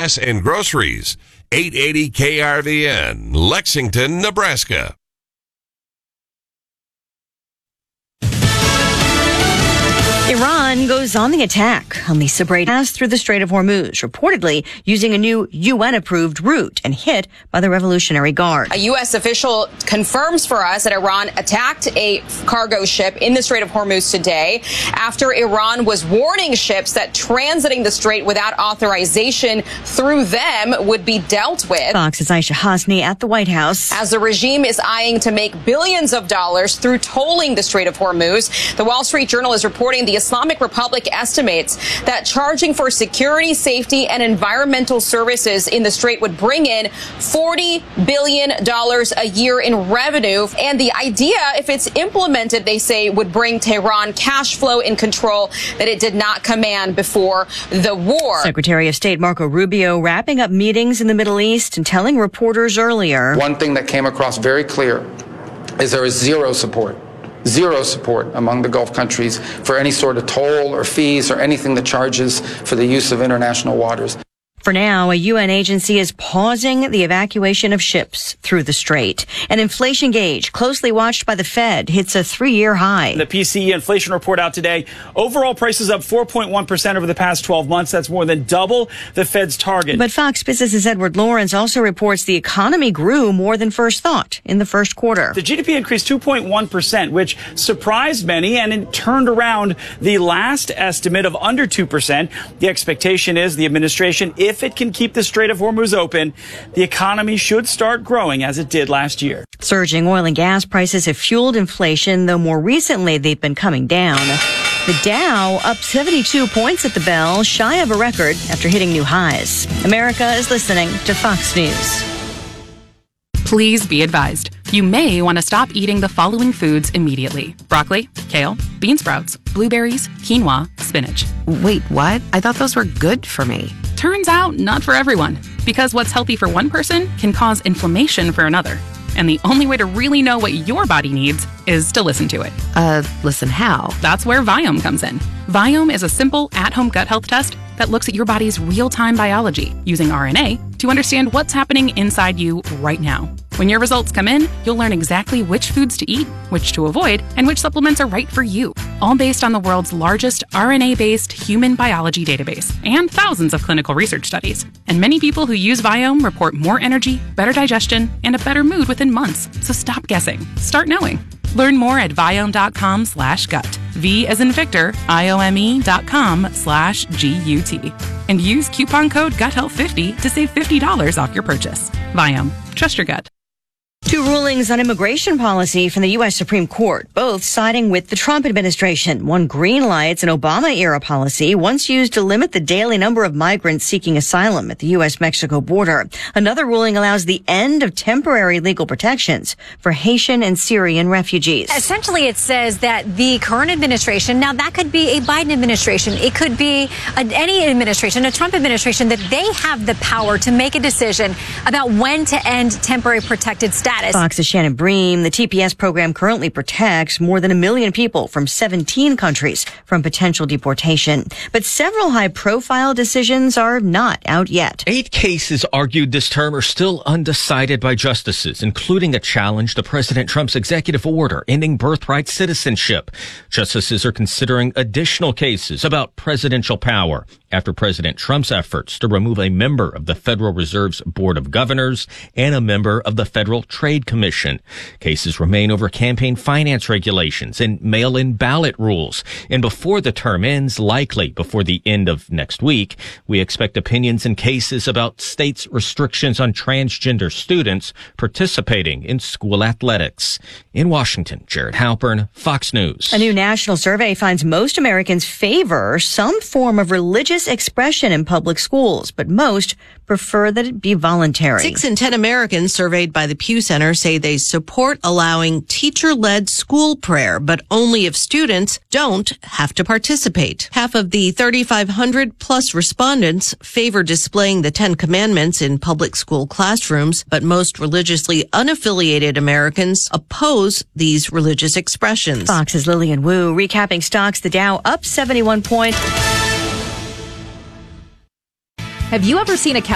gas and groceries. 880 KRVN, Lexington, Nebraska. Iran goes on the attack on the Sabra pass through the Strait of Hormuz, reportedly using a new UN-approved route and hit by the Revolutionary Guard. A U.S. official confirms for us that Iran attacked a cargo ship in the Strait of Hormuz today after Iran was warning ships that transiting the strait without authorization through them would be dealt with. Fox's Aisha Hasni at the White House. As the regime is eyeing to make billions of dollars through tolling the Strait of Hormuz, the Wall Street Journal is reporting the Islamic Republic estimates that charging for security, safety, and environmental services in the strait would bring in $40 billion a year in revenue. And the idea, if it's implemented, they say, would bring Tehran cash flow and control that it did not command before the war. Secretary of State Marco Rubio wrapping up meetings in the Middle East and telling reporters earlier. One thing that came across very clear is there is zero support among the Gulf countries for any sort of toll or fees or anything that charges for the use of international waters. For now, a UN agency is pausing the evacuation of ships through the strait. An inflation gauge closely watched by the Fed hits a 3-year high. The PCE inflation report out today. Overall prices up 4.1% over the past 12 months. That's more than double the Fed's target. But Fox Business's Edward Lawrence also reports the economy grew more than first thought in the first quarter. The GDP increased 2.1%, which surprised many, and it turned around the last estimate of under 2%. The expectation is the administration, if it can keep the Strait of Hormuz open, the economy should start growing as it did last year. Surging oil and gas prices have fueled inflation, though more recently they've been coming down. The Dow up 72 points at the bell, shy of a record after hitting new highs. America is listening to Fox News. Please be advised. You may want to stop eating the following foods immediately. Broccoli, kale, bean sprouts, blueberries, quinoa, spinach. Wait, what? I thought those were good for me. Turns out, not for everyone. Because what's healthy for one person can cause inflammation for another. And the only way to really know what your body needs is to listen to it. Listen how? That's where Viome comes in. Viome is a simple, at-home gut health test that looks at your body's real-time biology using RNA to understand what's happening inside you right now. When your results come in, you'll learn exactly which foods to eat, which to avoid, and which supplements are right for you. All based on the world's largest RNA-based human biology database and thousands of clinical research studies. And many people who use Viome report more energy, better digestion, and a better mood within months. So stop guessing. Start knowing. Learn more at Viome.com/gut. V as in Victor, IOME.com/GUT. And use coupon code GUTHEALTH50 to save $50 off your purchase. Viome. Trust your gut. Two rulings on immigration policy from the U.S. Supreme Court, both siding with the Trump administration. One greenlights an Obama-era policy once used to limit the daily number of migrants seeking asylum at the U.S.-Mexico border. Another ruling allows the end of temporary legal protections for Haitian and Syrian refugees. Essentially, it says that the current administration, now that could be a Biden administration, it could be any administration, a Trump administration, that they have the power to make a decision about when to end temporary protected status. Fox's Shannon Bream. The TPS program currently protects more than 1 million people from 17 countries from potential deportation. But several high-profile decisions are not out yet. 8 cases argued this term are still undecided by justices, including a challenge to President Trump's executive order ending birthright citizenship. Justices are considering additional cases about presidential power after President Trump's efforts to remove a member of the Federal Reserve's Board of Governors and a member of the Federal Trade Commission. Cases remain over campaign finance regulations and mail-in ballot rules. And before the term ends, likely before the end of next week, we expect opinions in cases about states' restrictions on transgender students participating in school athletics. In Washington, Jared Halpern, Fox News. A new national survey finds most Americans favor some form of religious expression in public schools, but most prefer that it be voluntary. 6 in 10 Americans surveyed by the Pew Center say they support allowing teacher-led school prayer, but only if students don't have to participate. Half of the 3,500 plus respondents favor displaying the 10 Commandments in public school classrooms, but most religiously unaffiliated Americans oppose these religious expressions. Fox's Lillian Wu recapping stocks. The Dow up 71 points. Have you ever seen a